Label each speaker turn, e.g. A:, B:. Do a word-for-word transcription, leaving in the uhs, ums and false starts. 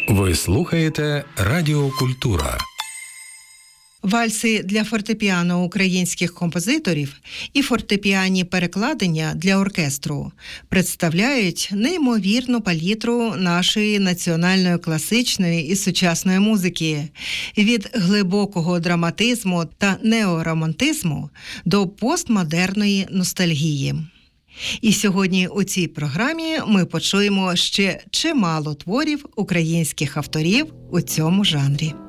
A: Ви слухаєте Радіо Культура.
B: Вальси для фортепіано українських композиторів і фортепіанні перекладення для оркестру представляють неймовірну палітру нашої національної класичної і сучасної музики від глибокого драматизму та неоромантизму до постмодерної ностальгії. І сьогодні у цій програмі ми почуємо ще чимало творів українських авторів у цьому жанрі.